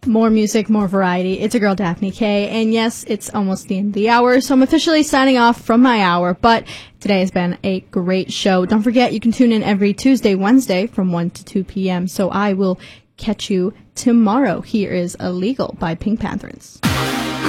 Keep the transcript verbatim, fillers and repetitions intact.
More music, more variety. It's your girl, Daphne K. And yes, it's almost the end of the hour, so I'm officially signing off from my hour. But today has been a great show. Don't forget, you can tune in every Tuesday, Wednesday from one to two p.m. So I will catch you tomorrow. Here is Illegal by Pink Panthers.